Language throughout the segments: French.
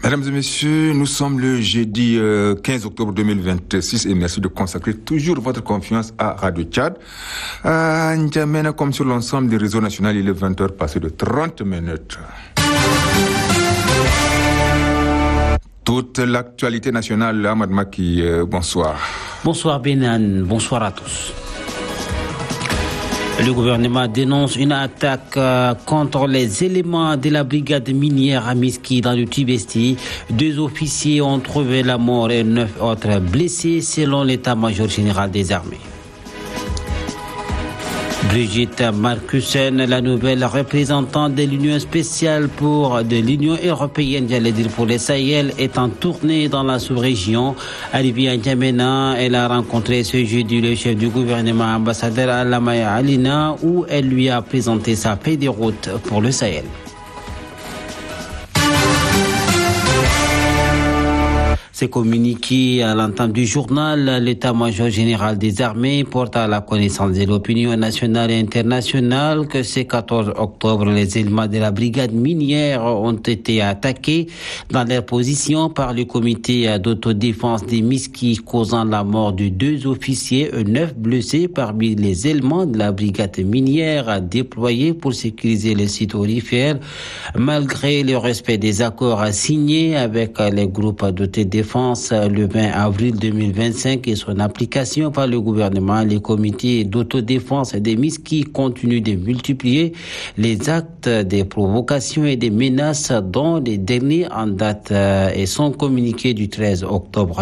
Mesdames et messieurs, nous sommes le jeudi 15 octobre 2026 et merci de consacrer toujours votre confiance à Radio Tchad. À N'Djamena, comme sur l'ensemble des réseaux nationaux, il est 20h passé de 30 minutes. Toute l'actualité nationale, Ahmad Maki, bonsoir. Bonsoir Benan, bonsoir à tous. Le gouvernement dénonce une attaque contre les éléments de la brigade minière à Miski dans le Tibesti. 2 officiers ont trouvé la mort et 9 autres blessés selon l'état-major général des armées. Brigitte Markussen, la nouvelle représentante de l'Union spéciale de l'Union européenne, pour les Sahel, est en tournée dans la sous-région. Arrivée à N'Djamena, elle a rencontré ce jeudi le chef du gouvernement, ambassadeur Alamaya Alina, où elle lui a présenté sa feuille de route pour le Sahel. C'est communiqué à l'entame du journal. L'état-major général des armées porte à la connaissance de l'opinion nationale et internationale que ce 14 octobre, les éléments de la brigade minière ont été attaqués dans leur position par le comité d'autodéfense des Miski, causant la mort de 2 officiers et 9 blessés parmi les éléments de la brigade minière déployés pour sécuriser les sites aurifères, malgré le respect des accords signés avec les groupes d'autodéfense le 20 avril 2025 et son application par le gouvernement. Les comités d'autodéfense des Miski continuent de multiplier les actes de provocation et des menaces, dont les derniers en date et sont communiqués du 13 octobre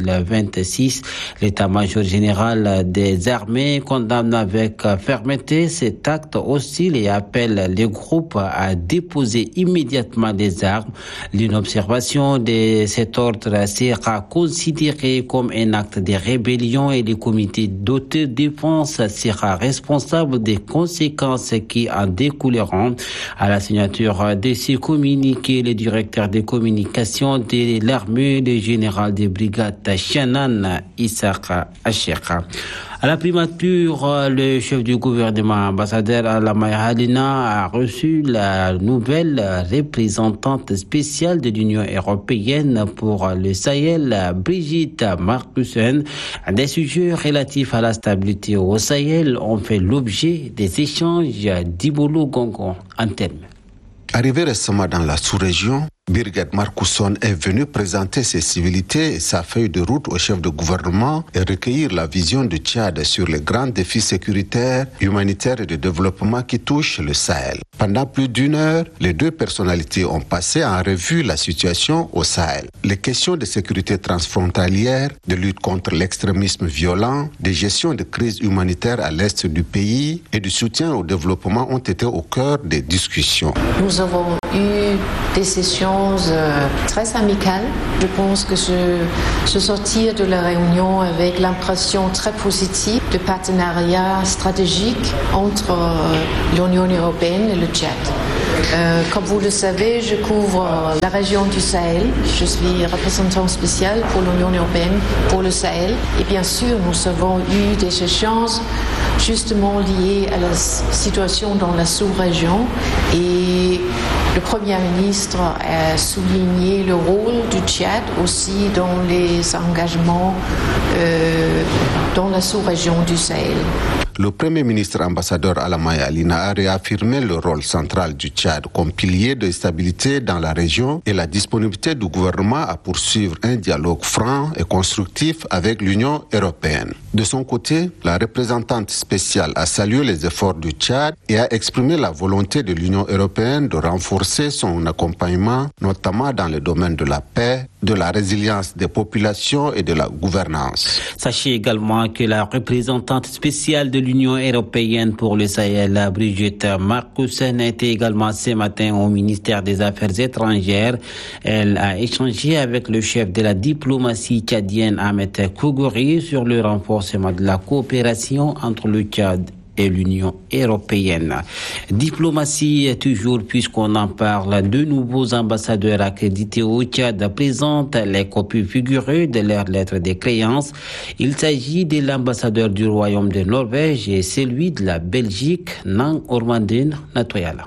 2026. L'état-major général des armées condamne avec fermeté cet acte hostile et appelle les groupes à déposer immédiatement des armes. L'inobservation de cet ordre sera considéré comme un acte de rébellion et le comité d'autodéfense sera responsable des conséquences qui en découleront. À la signature de ces communiqués, le directeur des communications de l'armée, le général de brigade Shannan Issaka Acheka. À la primature, le chef du gouvernement, ambassadeur Alamaya Alina, a reçu la nouvelle représentante spéciale de l'Union européenne pour le Sahel, Brigitte Markussen. Des sujets relatifs à la stabilité au Sahel ont fait l'objet des échanges d'Ibolo Gongon en termes. Arrivé récemment dans la sous-région, Brigitte Markussen est venue présenter ses civilités et sa feuille de route au chef de gouvernement et recueillir la vision du Tchad sur les grands défis sécuritaires, humanitaires et de développement qui touchent le Sahel. Pendant plus d'1 heure, les 2 personnalités ont passé en revue la situation au Sahel. Les questions de sécurité transfrontalière, de lutte contre l'extrémisme violent, de gestion de crises humanitaires à l'est du pays et du soutien au développement ont été au cœur des discussions. Nous avons eu des sessions très amicales. Je pense que je sortir de la réunion avec l'impression très positive de partenariat stratégique entre l'Union européenne et le Tchad. Comme vous le savez, je couvre la région du Sahel. Je suis représentant spécial pour l'Union européenne pour le Sahel. Et bien sûr, nous avons eu des échanges justement liés à la situation dans la sous-région. Et le Premier ministre a souligné le rôle du Tchad aussi dans les engagements dans la sous-région du Sahel. Le Premier ministre ambassadeur Alamaya Alina a réaffirmé le rôle central du Tchad comme pilier de stabilité dans la région et la disponibilité du gouvernement à poursuivre un dialogue franc et constructif avec l'Union européenne. De son côté, la représentante spéciale a salué les efforts du Tchad et a exprimé la volonté de l'Union européenne de renforcer son accompagnement, notamment dans le domaine de la paix, de la résilience des populations et de la gouvernance. Sachez également que la représentante spéciale de l'Union européenne pour le Sahel, Brigitte Markussen, était également ce matin au ministère des Affaires étrangères. Elle a échangé avec le chef de la diplomatie tchadienne, Ahmed Kougouri, sur le renforcement de la coopération entre le Tchad et l'Union européenne. Diplomatie toujours, puisqu'on en parle, 2 nouveaux ambassadeurs accrédités au Tchad présentent les copies figurées de leurs lettres de créance. Il s'agit de l'ambassadeur du Royaume de Norvège et celui de la Belgique, Nang Ormanden Natoyala.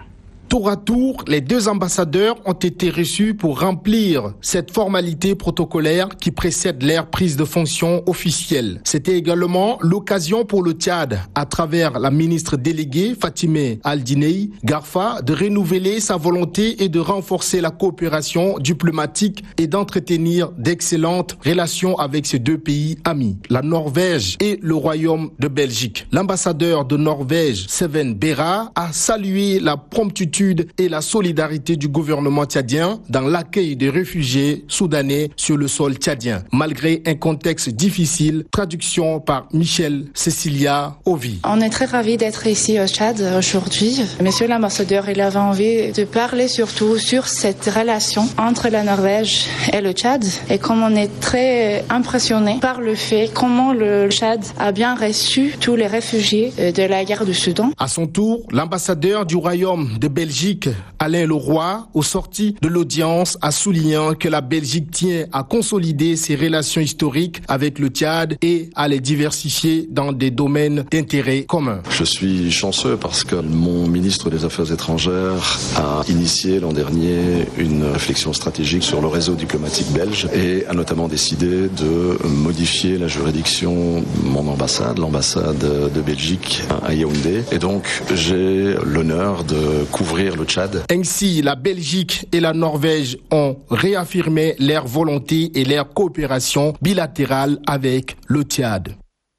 Tour à tour, les deux ambassadeurs ont été reçus pour remplir cette formalité protocolaire qui précède leur prise de fonction officielle. C'était également l'occasion pour le Tchad, à travers la ministre déléguée Fatimé Aldinei Garfa, de renouveler sa volonté et de renforcer la coopération diplomatique et d'entretenir d'excellentes relations avec ces deux pays amis, la Norvège et le Royaume de Belgique. L'ambassadeur de Norvège, Seven Bera, a salué la promptitude et la solidarité du gouvernement tchadien dans l'accueil des réfugiés soudanais sur le sol tchadien, malgré un contexte difficile. Traduction par Michel Cécilia Ovi. On est très ravis d'être ici au Tchad aujourd'hui. Monsieur l'ambassadeur, il avait envie de parler surtout sur cette relation entre la Norvège et le Tchad, et comme on est très impressionné par le fait comment le Tchad a bien reçu tous les réfugiés de la guerre du Soudan. À son tour, l'ambassadeur du Royaume de Belgique, Alain Leroy, au sorti de l'audience, a souligné que la Belgique tient à consolider ses relations historiques avec le Tchad et à les diversifier dans des domaines d'intérêt commun. Je suis chanceux parce que mon ministre des Affaires étrangères a initié l'an dernier une réflexion stratégique sur le réseau diplomatique belge et a notamment décidé de modifier la juridiction de mon ambassade, l'ambassade de Belgique à Yaoundé. Et donc j'ai l'honneur de couvrir le Tchad. Ainsi, la Belgique et la Norvège ont réaffirmé leur volonté et leur coopération bilatérale avec le Tchad.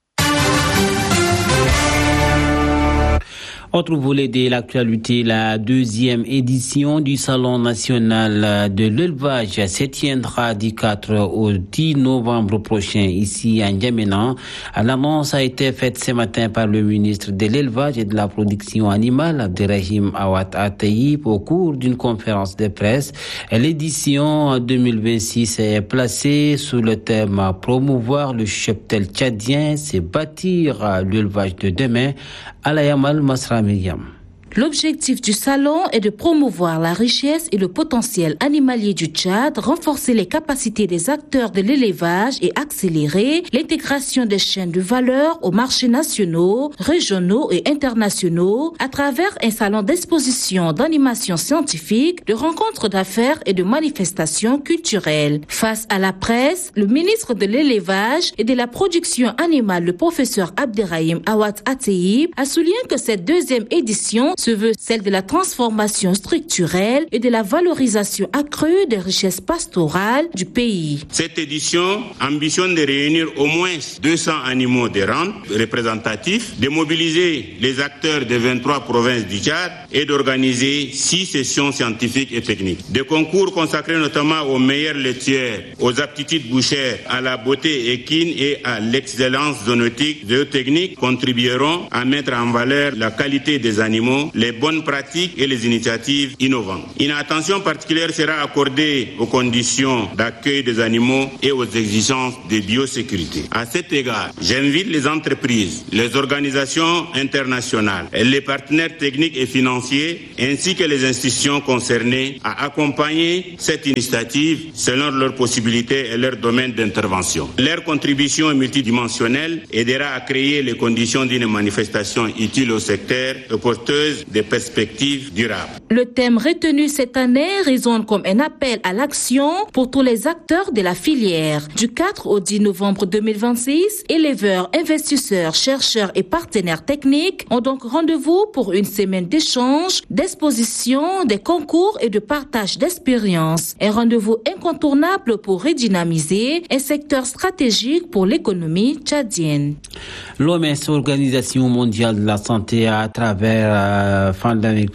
Autre volet de l'actualité, la deuxième édition du Salon national de l'élevage se tiendra du 4 au 10 novembre prochain ici à N'Djamena. L'annonce a été faite ce matin par le ministre de l'élevage et de la production animale, Abderrahim Awad Atayib, au cours d'une conférence de presse. L'édition 2026 est placée sous le thème « Promouvoir le cheptel tchadien, c'est bâtir l'élevage de demain ». Alayamal Masra Myriam. L'objectif du salon est de promouvoir la richesse et le potentiel animalier du Tchad, renforcer les capacités des acteurs de l'élevage et accélérer l'intégration des chaînes de valeur aux marchés nationaux, régionaux et internationaux à travers un salon d'exposition, d'animation scientifique, de rencontres d'affaires et de manifestations culturelles. Face à la presse, le ministre de l'élevage et de la production animale, le professeur Abderrahim Awad Atayib, a souligné que cette deuxième édition se veut celle de la transformation structurelle et de la valorisation accrue des richesses pastorales du pays. Cette édition ambitionne de réunir au moins 200 animaux de rente représentatifs, de mobiliser les acteurs des 23 provinces du Tchad et d'organiser 6 sessions scientifiques et techniques. Des concours consacrés notamment aux meilleurs laitiers, aux aptitudes bouchères, à la beauté équine et à l'excellence zoonotique, zootechnique contribueront à mettre en valeur la qualité des animaux, les bonnes pratiques et les initiatives innovantes. Une attention particulière sera accordée aux conditions d'accueil des animaux et aux exigences de biosécurité. À cet égard, j'invite les entreprises, les organisations internationales, les partenaires techniques et financiers, ainsi que les institutions concernées à accompagner cette initiative selon leurs possibilités et leurs domaines d'intervention. Leur contribution multidimensionnelle aidera à créer les conditions d'une manifestation utile au secteur et porteuse des perspectives durables. Le thème retenu cette année résonne comme un appel à l'action pour tous les acteurs de la filière. Du 4 au 10 novembre 2026, éleveurs, investisseurs, chercheurs et partenaires techniques ont donc rendez-vous pour une semaine d'échanges, d'expositions, des concours et de partage d'expériences. Un rendez-vous incontournable pour redynamiser un secteur stratégique pour l'économie tchadienne. L'OMS, Organisation mondiale de la santé, à travers Pandemic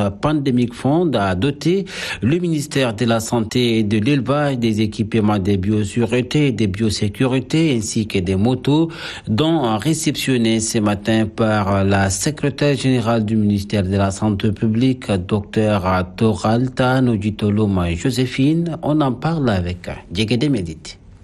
Fund, a doté le ministère de la Santé et de l'Élevage des équipements de biosécurité et de biosécurité ainsi que des motos, dont réceptionné ce matin par la secrétaire générale du ministère de la Santé publique, Dr Toralta Nojitoloma Joséphine. On en parle avec Djegede Medit.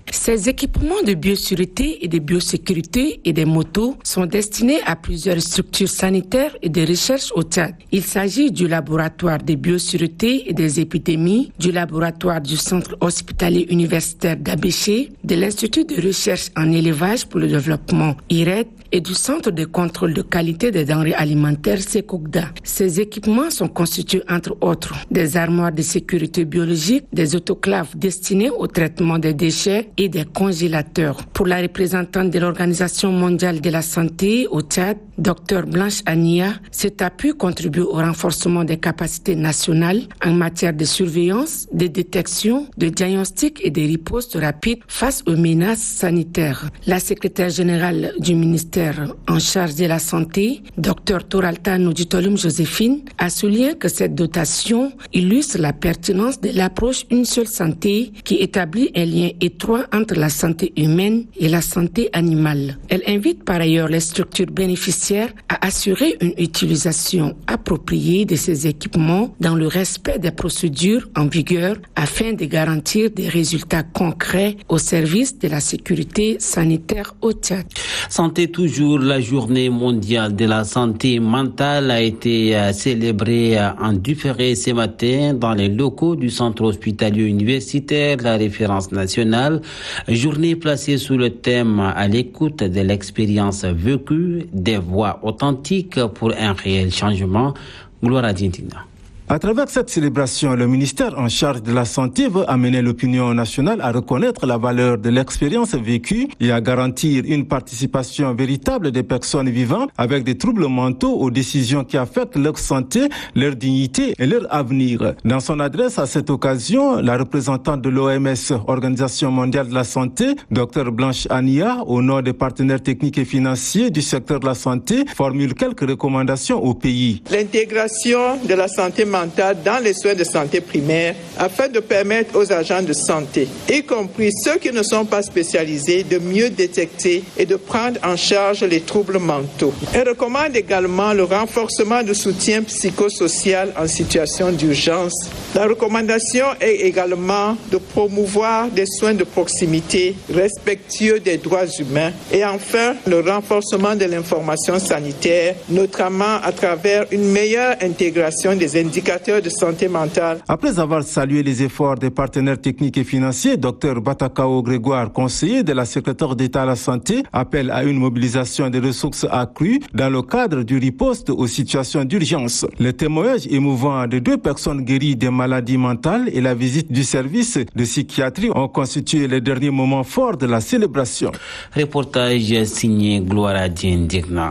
Ces équipements de biosécurité et de biosécurité et des motos sont destinés à plusieurs structures sanitaires et de recherche au Tchad. Il s'agit du laboratoire de biosécurité et des épidémies, du laboratoire du centre hospitalier universitaire d'Abéché, de l'Institut de recherche en élevage pour le développement IRED et du Centre de contrôle de qualité des denrées alimentaires Sekogda. Ces équipements sont constitués entre autres des armoires de sécurité biologique, des autoclaves destinées au traitement des déchets et des congélateurs. Pour la représentante de l'Organisation mondiale de la santé au Tchad, Dr Blanche Ania, cet appui contribue au renforcement des capacités nationales en matière de surveillance, de détection, de diagnostic et de riposte rapide face aux menaces sanitaires. La secrétaire générale du ministère en charge de la santé, Dr Toralta Nudjitolum Joséphine, a souligné que cette dotation illustre la pertinence de l'approche Une seule santé qui établit un lien étroit entre la santé humaine et la santé animale. Elle invite par ailleurs les structures bénéficiaires à assurer une utilisation appropriée de ces équipements dans le respect des procédures en vigueur afin de garantir des résultats concrets au service de la sécurité sanitaire au Tchad. Santé toujours, la journée mondiale de la santé mentale a été célébrée en différé ce matin dans les locaux du centre hospitalier universitaire, la référence nationale. Journée placée sous le thème à l'écoute de l'expérience vécue, des voix authentiques pour un réel changement. Gloire à Dieu. À travers cette célébration, le ministère en charge de la santé veut amener l'opinion nationale à reconnaître la valeur de l'expérience vécue et à garantir une participation véritable des personnes vivant avec des troubles mentaux aux décisions qui affectent leur santé, leur dignité et leur avenir. Dans son adresse à cette occasion, la représentante de l'OMS, Organisation mondiale de la santé, Dr Blanche Ania, au nom des partenaires techniques et financiers du secteur de la santé, formule quelques recommandations au pays. L'intégration de la santé mentale dans les soins de santé primaire afin de permettre aux agents de santé, y compris ceux qui ne sont pas spécialisés, de mieux détecter et de prendre en charge les troubles mentaux. Elle recommande également le renforcement du soutien psychosocial en situation d'urgence. La recommandation est également de promouvoir des soins de proximité respectueux des droits humains et enfin le renforcement de l'information sanitaire, notamment à travers une meilleure intégration des indicateurs de santé mentale. Après avoir salué les efforts des partenaires techniques et financiers, Dr Batakao Grégoire, conseiller de la secrétaire d'État à la santé, appelle à une mobilisation des ressources accrues dans le cadre du riposte aux situations d'urgence. Le témoignage émouvant de 2 personnes guéries des maladies mentales et la visite du service de psychiatrie ont constitué les derniers moments forts de la célébration. Reportage signé Gloire à Dieu.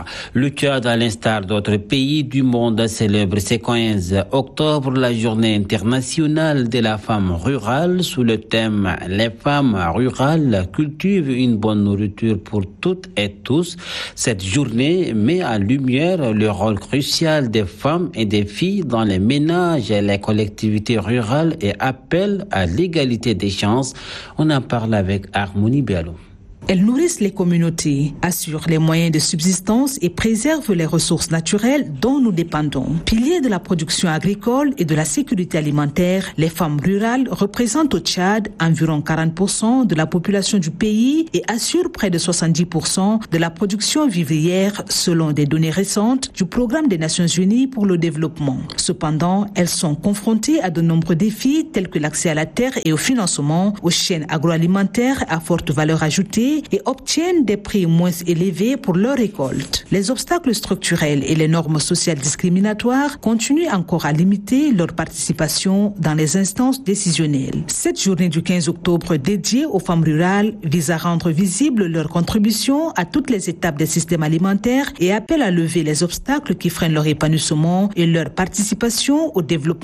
Le Tchad, à l'instar d'autres pays du monde, célèbre ce 15 octobre la journée internationale de la femme rurale sous le thème « Les femmes rurales cultivent une bonne nourriture pour toutes et tous ». Cette journée met en lumière le rôle crucial des femmes et des filles dans les ménages et les collectivités rurales et appelle à l'égalité des chances. On en parle avec Harmonie Béalo. Elles nourrissent les communautés, assurent les moyens de subsistance et préservent les ressources naturelles dont nous dépendons. Piliers de la production agricole et de la sécurité alimentaire, les femmes rurales représentent au Tchad environ 40% de la population du pays et assurent près de 70% de la production vivrière selon des données récentes du Programme des Nations Unies pour le développement. Cependant, elles sont confrontées à de nombreux défis tels que l'accès à la terre et au financement, aux chaînes agroalimentaires à forte valeur ajoutée et obtiennent des prix moins élevés pour leur récolte. Les obstacles structurels et les normes sociales discriminatoires continuent encore à limiter leur participation dans les instances décisionnelles. Cette journée du 15 octobre dédiée aux femmes rurales vise à rendre visible leur contribution à toutes les étapes des systèmes alimentaires et appelle à lever les obstacles qui freinent leur épanouissement et leur participation au développement